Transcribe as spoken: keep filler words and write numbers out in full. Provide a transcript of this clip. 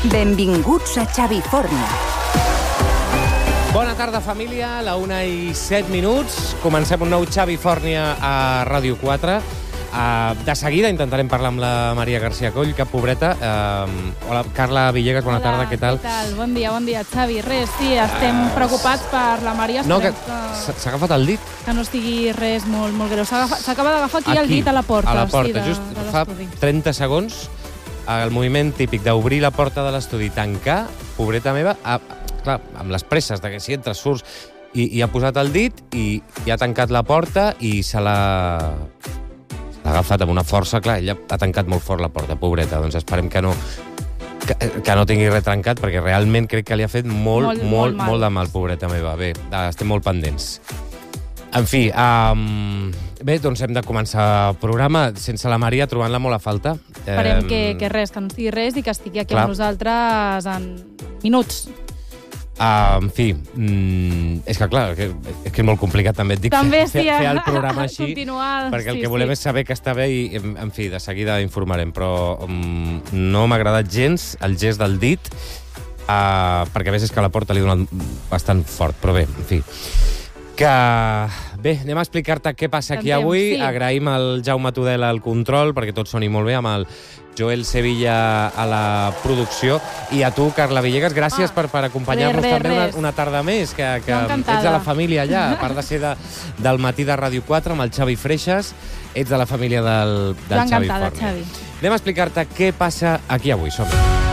Benvinguts a Xavi Fornia. Bona tarda, família. A la una i set minuts. Comencem un nou Xavi Fornia a Ràdio quatre. Uh, de seguida intentarem parlar amb la Maria García Coll, que pobreta. Uh, hola, Carla Villegas, bona Hola, tarda, què tal? Què tal? Bon dia, bon dia, Xavi. Res, sí, estem uh, preocupats per la Maria. No, que que... s'ha agafat el dit. Que no estigui res molt, molt greu. S'acaba d'agafar aquí, aquí el dit a la porta. A la porta, sí, de, just de fa trenta segons. El moviment típic d'obrir la porta de l'estudi i tancar, pobreta meva, a, clar, amb les presses de que si entres, surts, i, i ha posat el dit i, i ha tancat la porta i se l'ha... l'ha agafat amb una força, clar, ella ha tancat molt fort la porta, pobreta, doncs esperem que no, que, que no tingui res trencat, perquè realment crec que li ha fet molt, molt, molt, molt, molt de mal, pobreta meva. Bé, estem molt pendents. En fi, um, bé, doncs hem de començar el programa sense la Maria, trobant-la molt a falta. Esperem um, que, que res, que no estigui res i que estigui aquí clar. Amb nosaltres en minuts. Uh, en fi, mm, és que clar, que, és que és molt complicat també et dic també, fer, sí, fer el programa així, continuar, perquè el sí, que volem sí. és saber que està bé i, en, en fi, de seguida informarem, però um, no m'ha agradat gens el gest del dit, uh, perquè a més és que la porta li ha donat bastant fort, però bé, en fi. Que... Bé, anem a explicar-te què passa aquí Entenem, avui. sí. Agraïm al Jaume Tudela al control, perquè tot soni molt bé, amb el Joel Sevilla a la producció. I a tu, Carla Villegas, gràcies ah, per, per acompanyar-nos també una, una tarda més, que, que ets de la família ja, a part de ser de, del matí de Ràdio quatre amb el Xavi Freixas, ets de la família del, del Xavi Fornia. Anem a explicar-te què passa aquí avui. Som-hi.